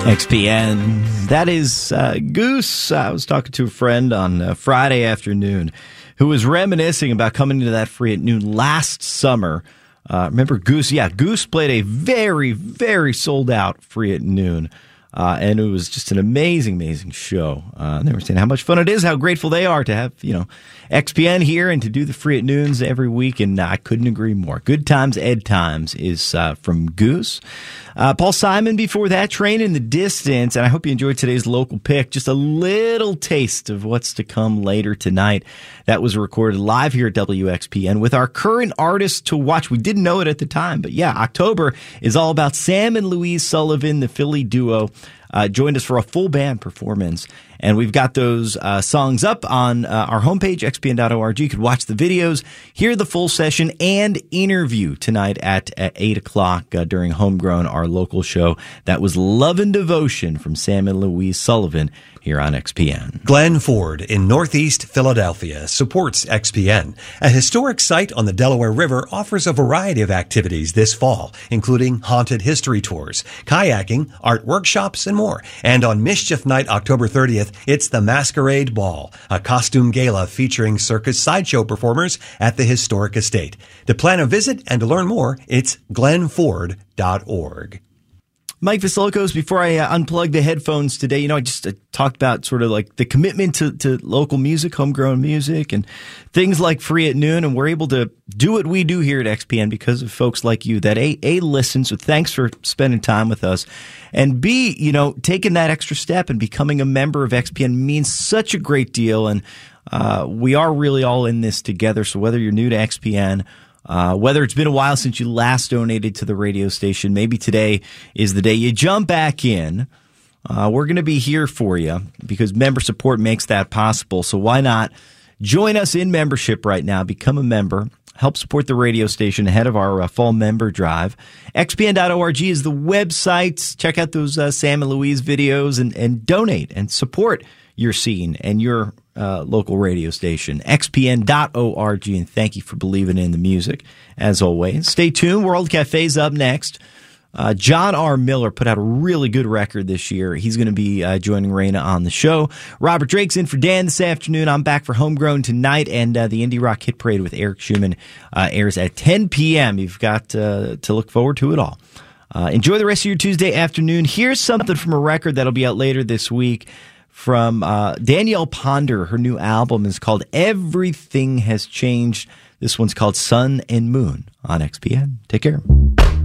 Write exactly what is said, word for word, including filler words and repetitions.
X P N. That is uh, Goose. I was talking to a friend on uh, Friday afternoon who was reminiscing about coming to that Free at Noon last summer. Uh, remember Goose? Yeah, Goose played a very, very sold out Free at Noon. Uh, and it was just an amazing, amazing show. Uh, they were saying how much fun it is, how grateful they are to have, you know, X P N here and to do the Free at Noons every week. And I couldn't agree more. Good Times, Ed Times is uh, from Goose. Uh, Paul Simon before that, Train in the Distance. And I hope you enjoyed today's local pick. Just a little taste of what's to come later tonight. That was recorded live here at W X P N with our current artist to watch. We didn't know it at the time, but yeah, October is all about Sam and Louise Sullivan, the Philly duo. Uh, joined us for a full band performance. And we've got those uh, songs up on uh, our homepage, x p n dot org. You could watch the videos, hear the full session, and interview tonight at, at eight o'clock uh, during Homegrown, our local show. That was Love and Devotion from Sam and Louise Sullivan here on X P N. Glen Ford in Northeast Philadelphia supports X P N. A historic site on the Delaware River offers a variety of activities this fall, including haunted history tours, kayaking, art workshops, and more. And on Mischief Night, October thirtieth, it's the Masquerade Ball, a costume gala featuring circus sideshow performers at the historic estate. To plan a visit and to learn more, it's glen ford dot org. Mike Vasilokos, before I uh, unplug the headphones today, you know, I just uh, talked about sort of like the commitment to, to local music, homegrown music, and things like Free at Noon. And we're able to do what we do here at X P N because of folks like you that A, A listen. So thanks for spending time with us. And B, you know, taking that extra step and becoming a member of X P N means such a great deal. And uh, we are really all in this together. So whether you're new to X P N, Uh, whether it's been a while since you last donated to the radio station, maybe today is the day you jump back in. Uh, we're going to be here for you because member support makes that possible. So why not join us in membership right now? Become a member. Help support the radio station ahead of our uh, fall member drive. x p n dot org is the website. Check out those uh, Sam and Louise videos and, and donate and support your scene and your uh, local radio station. x p n dot org, and thank you for believing in the music, as always. Stay tuned. World Cafe's up next. Uh, John R. Miller put out a really good record this year. He's going to be uh, joining Raina on the show. Robert Drake's in for Dan this afternoon. I'm back for Homegrown tonight, and uh, the Indie Rock Hit Parade with Eric Schumann uh, airs at ten p.m. You've got uh, to look forward to it all. Uh, enjoy the rest of your Tuesday afternoon. Here's something from a record that'll be out later this week from uh, Danielle Ponder. Her new album is called Everything Has Changed. This one's called Sun and Moon on X P N. Take care.